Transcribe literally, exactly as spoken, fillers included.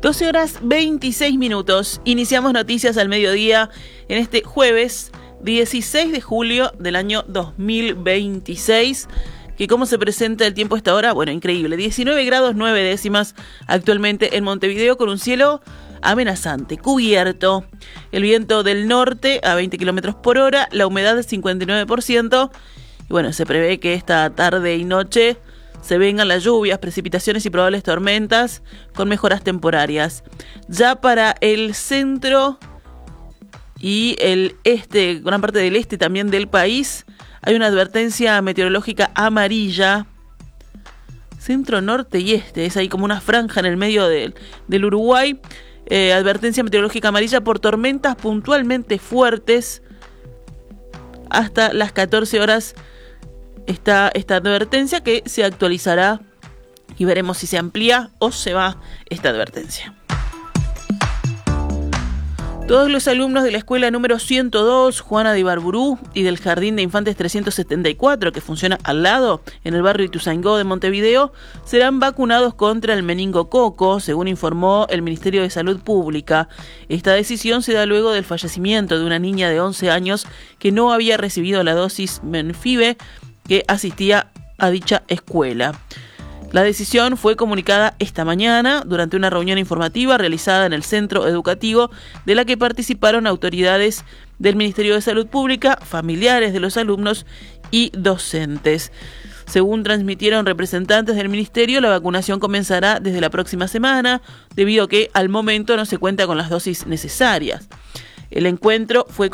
doce horas veintiséis minutos. Iniciamos noticias al mediodía en este jueves dieciséis de julio del año dos mil veintiséis. ¿Y cómo se presenta el tiempo a esta hora? Bueno, increíble. diecinueve grados nueve décimas actualmente en Montevideo, con un cielo amenazante, cubierto. El viento del norte a veinte kilómetros por hora, la humedad del cincuenta y nueve por ciento. Y bueno, se prevé que esta tarde y noche se vengan las lluvias, precipitaciones y probables tormentas con mejoras temporarias. Ya para el centro y el este, gran parte del este también del país, hay una advertencia meteorológica amarilla. Centro, norte y este, es ahí como una franja en el medio del, del Uruguay. Eh, advertencia meteorológica amarilla por tormentas puntualmente fuertes. Hasta las catorce horas está esta advertencia, que se actualizará y veremos si se amplía o se va esta advertencia. Todos los alumnos de la escuela número ciento dos, Juana de Ibarburú, y del Jardín de Infantes trescientos setenta y cuatro, que funciona al lado, en el barrio Ituzaingó de Montevideo, serán vacunados contra el meningococo, según informó el Ministerio de Salud Pública. Esta decisión se da luego del fallecimiento de una niña de once años que no había recibido la dosis Menfibe, que asistía a dicha escuela. La decisión fue comunicada esta mañana durante una reunión informativa realizada en el centro educativo, de la que participaron autoridades del Ministerio de Salud Pública, familiares de los alumnos y docentes. Según transmitieron representantes del ministerio, la vacunación comenzará desde la próxima semana, debido a que al momento no se cuenta con las dosis necesarias. El encuentro fue